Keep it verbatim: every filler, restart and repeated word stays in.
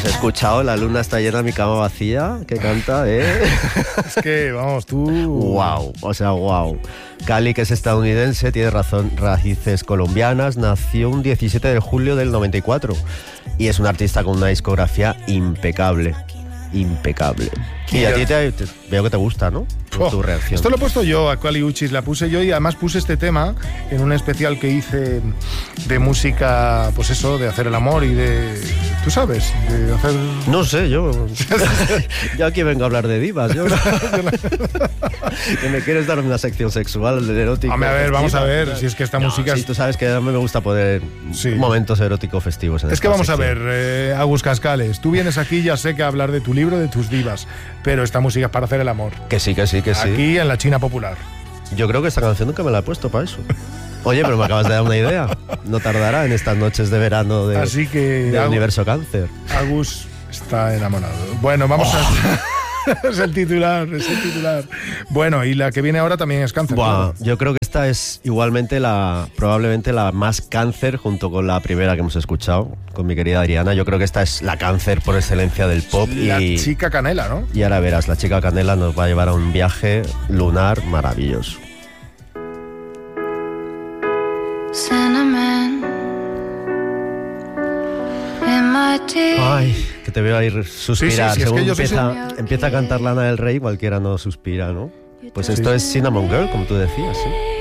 Has escuchado La luna está llena, mi cama vacía, que canta, ¿eh? Es que, vamos, tú... Wow, o sea, wow. Cali, que es estadounidense, tiene razón, raíces colombianas, nació un diecisiete de julio del noventa y cuatro y es un artista con una discografía impecable, impecable. Y a ti te, te, veo que te gusta, ¿no? Oh, tu reacción. Esto lo he puesto yo, a Cali Uchis, la puse yo y además puse este tema en un especial que hice de música, pues eso, de hacer el amor y de... ¿Tú sabes? De hacer... No sé, yo... yo aquí vengo a hablar de divas, yo... que me quieres dar una sección sexual, de erótico. Hombre, a ver, vamos a ver, ¿no? Si es que esta no, música... Sí, es... tú sabes que a mí me gusta poner sí. momentos eróticos festivos en Es que vamos sección. a ver, eh, Agus Cascales, tú vienes aquí, ya sé que a hablar de tu libro, de tus divas, pero esta música es para hacer el amor. Que sí, que sí, que sí. Aquí en la China popular. Yo creo que esta canción nunca me la he puesto para eso. Oye, pero me acabas de dar una idea. No tardará en estas noches de verano de, Así que, de Agus, Universo Cáncer. Agus está enamorado. Bueno, vamos oh. a... es el titular, es el titular. Bueno, y la que viene ahora también es Cáncer. Buah, claro. Yo creo que esta es igualmente la, probablemente la más Cáncer junto con la primera que hemos escuchado, con mi querida Adriana. Yo creo que esta es la Cáncer por excelencia del pop. La y, chica Canela, ¿no? Y ahora verás, la chica Canela nos va a llevar a un viaje lunar maravilloso. Ay, que te veo ahí suspirar. Sí, sí, sí, Según es que empieza, soy... empieza a cantar Lana del Rey, cualquiera no suspira, ¿no? Pues sí. Esto es Cinnamon Girl, como tú decías, ¿sí?